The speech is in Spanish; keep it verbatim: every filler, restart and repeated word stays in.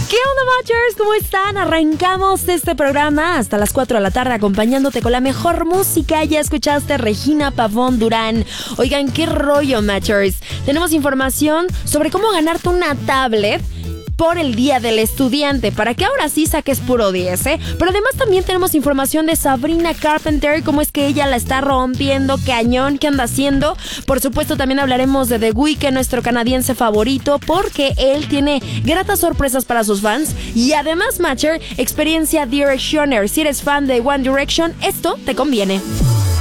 ¿Qué onda, Matchers? ¿Cómo están? Arrancamos este programa hasta las cuatro de la tarde acompañándote con la mejor música. Ya escuchaste Regina Pavón Durán. Oigan, qué rollo, Matchers. Tenemos información sobre cómo ganarte una tablet por el Día del Estudiante, para que ahora sí saques puro diez, ¿eh? Pero además también tenemos información de Sabrina Carpenter, cómo es que ella la está rompiendo cañón, qué anda haciendo. Por supuesto también hablaremos de The Weeknd, nuestro canadiense favorito, porque él tiene gratas sorpresas para sus fans. Y además, Matcher, experiencia Directioner. Si eres fan de One Direction, esto te conviene.